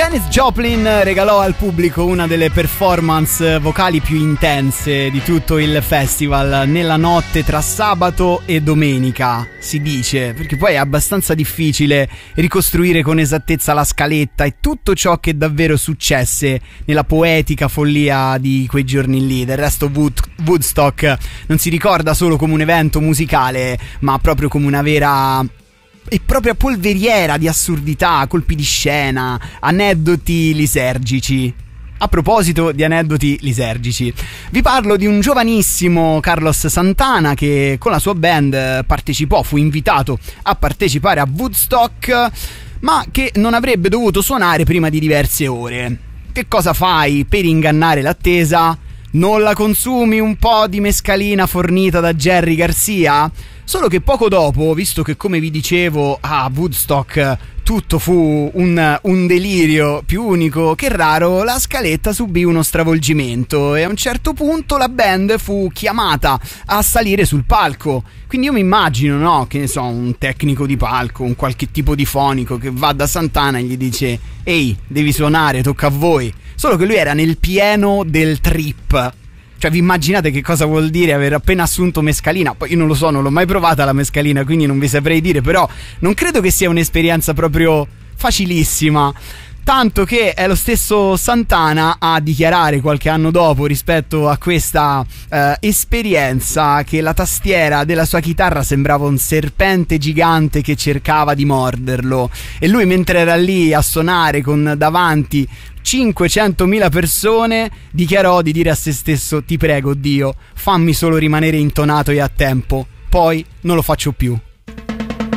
Janis Joplin regalò al pubblico una delle performance vocali più intense di tutto il festival nella notte tra sabato e domenica, si dice, perché poi è abbastanza difficile ricostruire con esattezza la scaletta e tutto ciò che davvero successe nella poetica follia di quei giorni lì. Del resto Woodstock non si ricorda solo come un evento musicale, ma proprio come una vera e propria polveriera di assurdità, colpi di scena, aneddoti lisergici. A proposito di aneddoti lisergici, vi parlo di un giovanissimo Carlos Santana che con la sua band fu invitato a partecipare a Woodstock, ma che non avrebbe dovuto suonare prima di diverse ore. Che cosa fai per ingannare l'attesa? Non la consumi un po' di mescalina fornita da Jerry Garcia? Solo che poco dopo, visto che come vi dicevo a Woodstock tutto fu un delirio più unico che raro, la scaletta subì uno stravolgimento e a un certo punto la band fu chiamata a salire sul palco. Quindi io mi immagino, no, che ne so, un tecnico di palco, un qualche tipo di fonico che va da Santana e gli dice: ehi, devi suonare, tocca a voi. Solo che lui era nel pieno del trip. Cioè, vi immaginate che cosa vuol dire aver appena assunto mescalina? Poi io non lo so, non l'ho mai provata la mescalina, quindi non vi saprei dire, però non credo che sia un'esperienza proprio facilissima. Tanto che è lo stesso Santana a dichiarare qualche anno dopo rispetto a questa esperienza che la tastiera della sua chitarra sembrava un serpente gigante che cercava di morderlo, e lui mentre era lì a suonare con davanti 500.000 persone dichiarò di dire a se stesso: ti prego Dio, fammi solo rimanere intonato e a tempo, poi non lo faccio più.